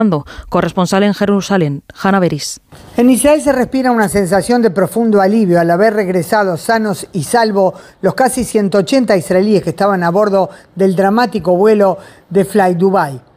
Corresponsal en Jerusalén, Hanna Beris. En Israel se respira una sensación de profundo alivio al haber regresado sanos y salvo los casi 180 israelíes que estaban a bordo del dramático vuelo de Fly Dubai.